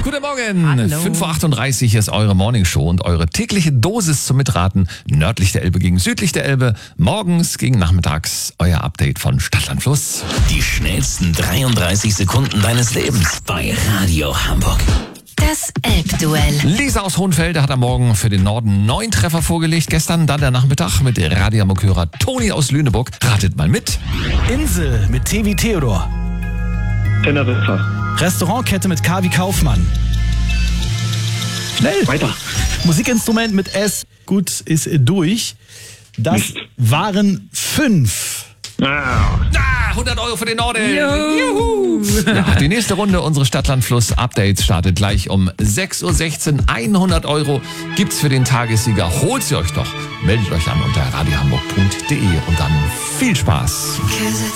Guten Morgen. Hallo. 5.38 Uhr ist eure Morningshow und eure tägliche Dosis zum Mitraten. Nördlich der Elbe gegen südlich der Elbe. Morgens gegen nachmittags euer Update von Stadtland Fluss. Die schnellsten 33 Sekunden deines Lebens bei Radio Hamburg. Das Elbduell. Lisa aus Hohenfelde hat am Morgen für den Norden 9 Treffer vorgelegt. Gestern dann der Nachmittag mit Radio Hamburg-Hörer Toni aus Lüneburg. Ratet mal mit. Insel mit T wie Theodor. Teneriffa. Restaurantkette mit K wie Kaufmann. Schnell. Weiter. Musikinstrument mit S. Gut, ist durch. Das waren 5. Ah. 100 Euro für den Norden. Juhu. Ja, die nächste Runde unseres Stadtland-Fluss-Updates startet gleich um 6.16 Uhr. 100 Euro gibt's für den Tagessieger. Holt sie euch doch. Meldet euch an unter radiohamburg.de und dann viel Spaß.